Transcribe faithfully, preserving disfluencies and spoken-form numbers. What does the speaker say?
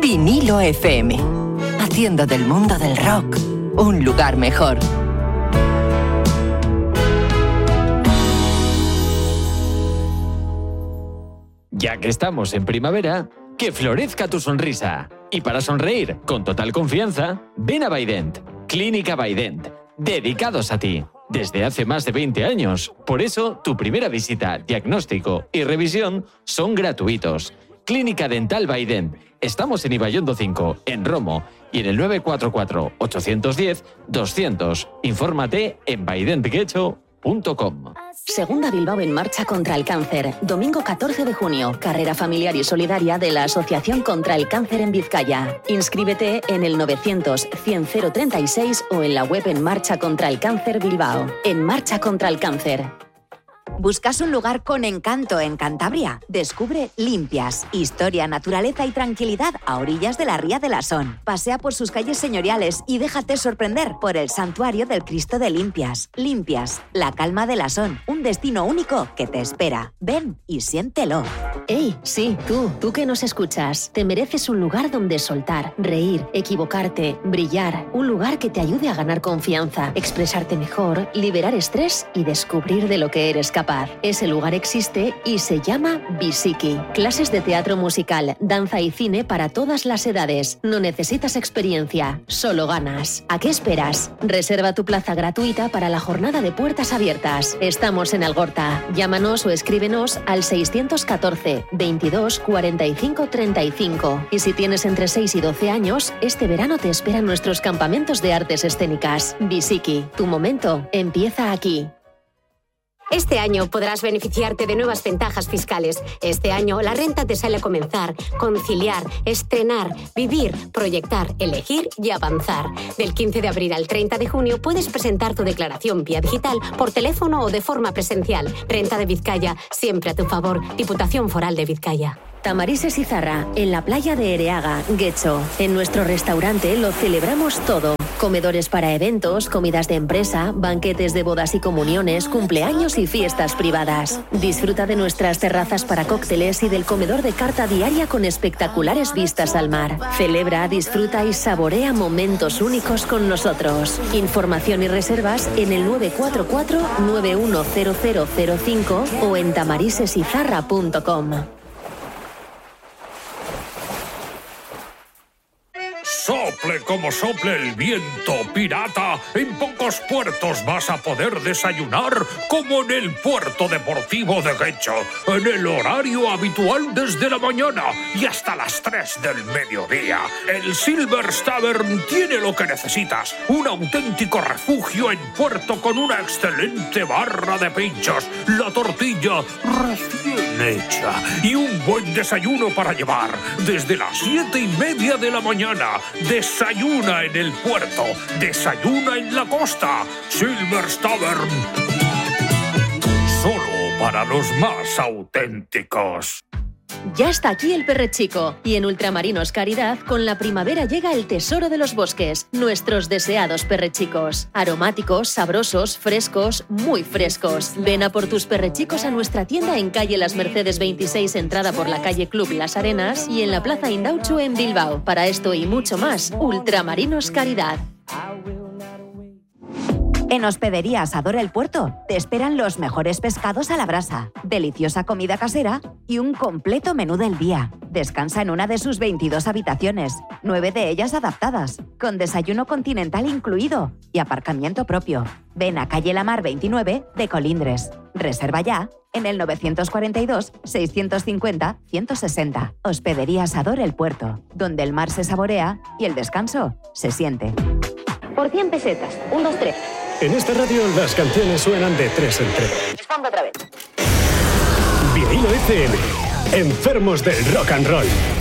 Vinilo F M, haciendo del mundo del rock un lugar mejor. Ya que estamos en primavera, que florezca tu sonrisa. Y para sonreír con total confianza, ven a Bident, Clínica Bident, dedicados a ti. Desde hace más de veinte años. Por eso, tu primera visita, diagnóstico y revisión son gratuitos. Clínica Dental Bident. Estamos en Ibaiondo cinco, en Romo, y en el nueve cuatro cuatro, ocho uno cero, doscientos. Infórmate en bident guecho punto com. Segunda Bilbao en marcha contra el cáncer. Domingo catorce de junio. Carrera familiar y solidaria de la Asociación contra el Cáncer en Vizcaya. Inscríbete en el novecientos, cien, cero treinta y seis o en la web En Marcha contra el Cáncer Bilbao. En Marcha contra el Cáncer. ¿Buscas un lugar con encanto en Cantabria? Descubre Limpias, historia, naturaleza y tranquilidad a orillas de la Ría de la Son. Pasea por sus calles señoriales y déjate sorprender por el santuario del Cristo de Limpias. Limpias, la calma de la Son, un destino único que te espera. Ven y siéntelo. ¡Ey! Sí, tú, tú que nos escuchas. Te mereces un lugar donde soltar, reír, equivocarte, brillar. Un lugar que te ayude a ganar confianza, expresarte mejor, liberar estrés y descubrir de lo que eres capaz. Ese lugar existe y se llama Bisiki. Clases de teatro musical, danza y cine para todas las edades. No necesitas experiencia, solo ganas. ¿A qué esperas? Reserva tu plaza gratuita para la jornada de puertas abiertas. Estamos en Algorta. Llámanos o escríbenos al seiscientos catorce, veintidós, cuarenta y cinco, treinta y cinco. Y si tienes entre seis y doce años, este verano te esperan nuestros campamentos de artes escénicas. Bisiki, tu momento empieza aquí. Este año podrás beneficiarte de nuevas ventajas fiscales. Este año la renta te sale a comenzar, conciliar, estrenar, vivir, proyectar, elegir y avanzar. Del quince de abril al treinta de junio puedes presentar tu declaración vía digital, por teléfono o de forma presencial. Renta de Vizcaya, siempre a tu favor. Diputación Foral de Vizcaya. Tamarises y Zarra, en la playa de Ereaga, Guecho. En nuestro restaurante lo celebramos todo. Comedores para eventos, comidas de empresa, banquetes de bodas y comuniones, cumpleaños y fiestas privadas. Disfruta de nuestras terrazas para cócteles y del comedor de carta diaria con espectaculares vistas al mar. Celebra, disfruta y saborea momentos únicos con nosotros. Información y reservas en el nueve cuatro cuatro, nueve uno cero cero cero cinco o en tamarises y zarra punto com. Sople como sople el viento, pirata, en pocos puertos vas a poder desayunar como en el puerto deportivo de Guecho, en el horario habitual desde la mañana y hasta las tres del mediodía. El Silver's Tavern tiene lo que necesitas, un auténtico refugio en puerto con una excelente barra de pinchos, la tortilla recién hecha y un buen desayuno para llevar desde las siete y media de la mañana. Desayuna en el puerto, desayuna en la costa. Silver's Tavern. Solo para los más auténticos. Ya está aquí el Perrechico y en Ultramarinos Caridad con la primavera llega el tesoro de los bosques, nuestros deseados perrechicos. Aromáticos, sabrosos, frescos, muy frescos. Ven a por tus perrechicos a nuestra tienda en calle Las Mercedes veintiséis, entrada por la calle Club Las Arenas y en la Plaza Indauchu en Bilbao. Para esto y mucho más, Ultramarinos Caridad. En Hospedería Asador El Puerto te esperan los mejores pescados a la brasa, deliciosa comida casera y un completo menú del día. Descansa en una de sus veintidós habitaciones, nueve de ellas adaptadas, con desayuno continental incluido y aparcamiento propio. Ven a calle La Mar veintinueve de Colindres. Reserva ya en el novecientos cuarenta y dos, seiscientos cincuenta, ciento sesenta. Hospedería Asador El Puerto, donde el mar se saborea y el descanso se siente. Por cien pesetas, un, dos, tres. En esta radio las canciones suenan de tres en tres. Responde otra vez. Vinilo F M. Enfermos del rock and roll.